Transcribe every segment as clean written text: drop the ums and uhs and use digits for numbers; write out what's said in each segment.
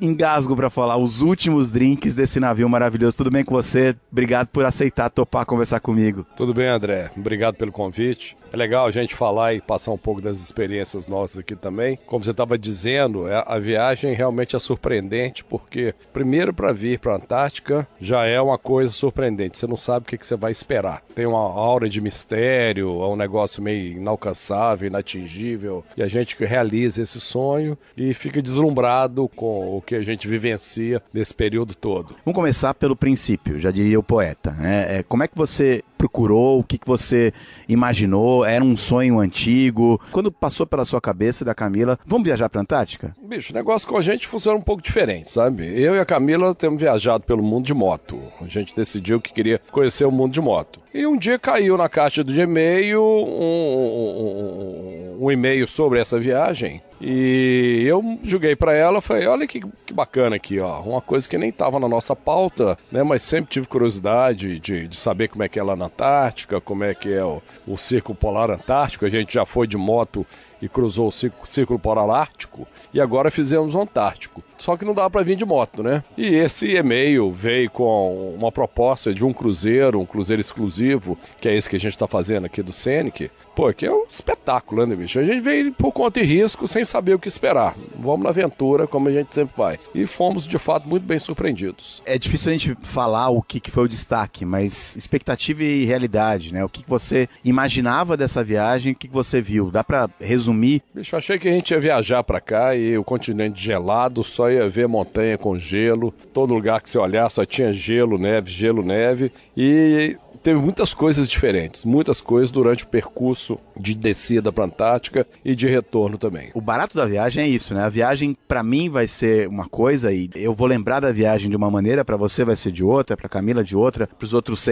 engasgo para falar os últimos drinks desse navio maravilhoso. Tudo bem com você? Obrigado por aceitar topar conversar comigo. Tudo bem, André. Obrigado pelo convite. É legal a gente falar e passar um pouco das experiências nossas aqui também. Como você estava dizendo, a viagem realmente é surpreendente, porque primeiro para vir para a Antártica já é uma coisa surpreendente. Você não sabe o que você vai esperar. Tem uma aura de mistério, é um negócio meio inalcançável, inatingível, e a gente realiza esse sonho e fica deslumbrado com o que a gente vivencia nesse período todo. Vamos começar pelo princípio, já diria o poeta, né? Como é que você procurou, o que você imaginou? Era um sonho antigo? Quando passou pela sua cabeça e da Camila, vamos viajar para a Antártica? Bicho, o negócio com a gente funciona um pouco diferente, sabe? Eu e a Camila temos viajado pelo mundo de moto. A gente decidiu que queria conhecer o mundo de moto. E um dia caiu na caixa do Gmail um e-mail sobre essa viagem. E eu joguei para ela, falei, olha que bacana aqui, ó, uma coisa que nem estava na nossa pauta, né, mas sempre tive curiosidade de saber como é que é lá na Antártica, como é que é o Círculo Polar Antártico. A gente já foi de moto e cruzou o Círculo Polar Ártico e agora fizemos o Antártico. Só que não dava para vir de moto, né? E esse e-mail veio com uma proposta de um cruzeiro exclusivo, que é esse que a gente está fazendo aqui do Scenic. Pô, que é um espetáculo, né, bicho? A gente veio por conta e risco, sem saber o que esperar. Vamos na aventura, como a gente sempre vai. E fomos, de fato, muito bem surpreendidos. É difícil a gente falar o que foi o destaque, mas expectativa e realidade, né? O que você imaginava dessa viagem, o que você viu? Dá para resumir? Bicho, achei que a gente ia viajar para cá e o continente gelado, só ia ver montanha com gelo. Todo lugar que você olhar só tinha gelo, neve. E teve muitas coisas diferentes, muitas coisas durante o percurso de descida para a Antártica e de retorno também. O barato da viagem é isso, né? A viagem para mim vai ser uma coisa e eu vou lembrar da viagem de uma maneira, para você vai ser de outra, para Camila de outra, para os outros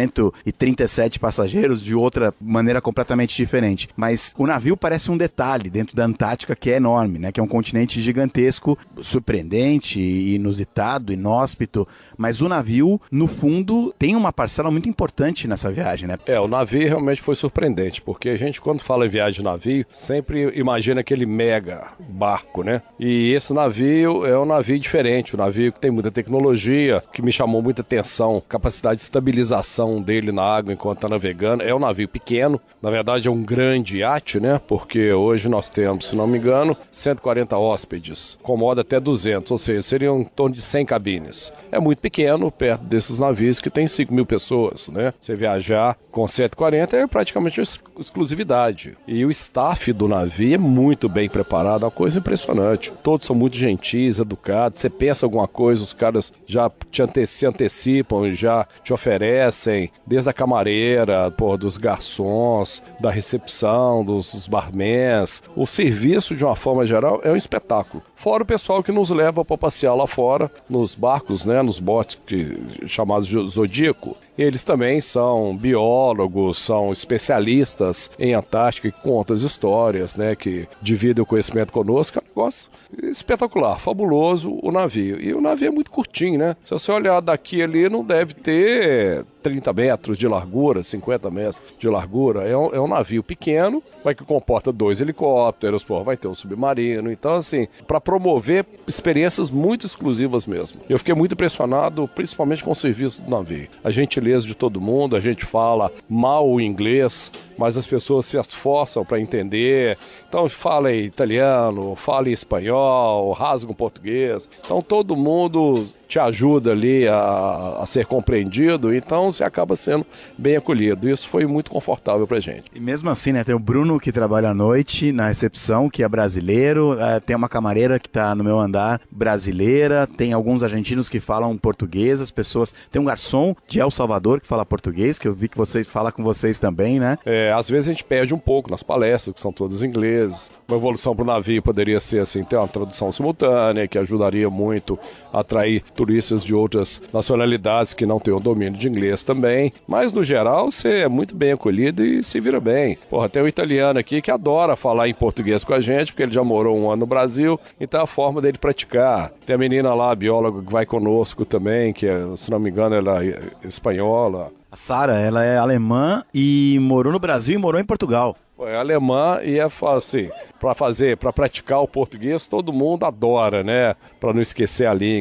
137 passageiros de outra maneira completamente diferente. Mas o navio parece um detalhe dentro da Antártica que é enorme, né? Que é um continente gigantesco, surpreendente, inusitado, inóspito, mas o navio, no fundo, tem uma parcela muito importante nessa viagem, né? O navio realmente foi surpreendente, porque a gente, quando fala em viagem de navio, sempre imagina aquele mega barco, né? E esse navio é um navio diferente, um navio que tem muita tecnologia, que me chamou muita atenção, capacidade de estabilização dele na água enquanto está navegando. É um navio pequeno, na verdade é um grande iate, né? Porque hoje nós temos, se não me engano, 140 hóspedes, comoda até 200, ou seja, seriam em torno de 100 cabines. É muito pequeno, perto desses navios que tem 5 mil pessoas, né? Você viajar com 140 é praticamente exclusividade. E o staff do navio é muito bem preparado, é uma coisa impressionante. Todos são muito gentis, educados. Você pensa alguma coisa, os caras já se antecipam, já te oferecem, desde a camareira, dos garçons, da recepção, dos barmans. O serviço, de uma forma geral, é um espetáculo. Fora o pessoal que nos leva para passear lá fora, nos barcos, né, nos botes chamados de Zodíaco. Eles também são biólogos, são especialistas em Antártica, que contam as histórias, né, que dividem o conhecimento conosco. É um negócio espetacular, fabuloso o navio. E o navio é muito curtinho, né? Se você olhar daqui ali, não deve ter 30 metros de largura, 50 metros de largura. É um navio pequeno, mas que comporta 2 helicópteros, vai ter um submarino. Então, assim, para promover experiências muito exclusivas mesmo. Eu fiquei muito impressionado, principalmente com o serviço do navio. A gentileza de todo mundo, a gente fala mal o inglês, mas as pessoas se esforçam para entender. Então, fala em italiano, fala em espanhol, rasga o português. Então, todo mundo te ajuda ali a ser compreendido, então você acaba sendo bem acolhido. Isso foi muito confortável pra gente. E mesmo assim, né, tem o Bruno que trabalha à noite na recepção, que é brasileiro, tem uma camareira que tá no meu andar brasileira, tem alguns argentinos que falam português, as pessoas... Tem um garçom de El Salvador que fala português, que eu vi que vocês falam com vocês também, né? Às vezes a gente perde um pouco nas palestras, que são todas em inglês. Uma evolução pro navio poderia ser, assim, ter uma tradução simultânea, que ajudaria muito a atrair turistas de outras nacionalidades que não têm o domínio de inglês também, mas no geral você é muito bem acolhido e se vira bem. Tem um italiano aqui que adora falar em português com a gente, porque ele já morou um ano no Brasil, então é a forma dele praticar. Tem a menina lá, a bióloga, que vai conosco também, que se não me engano ela é espanhola. A Sara, ela é alemã e morou no Brasil e morou em Portugal. É alemã e é assim, para praticar o português todo mundo adora, né? Para não esquecer a língua.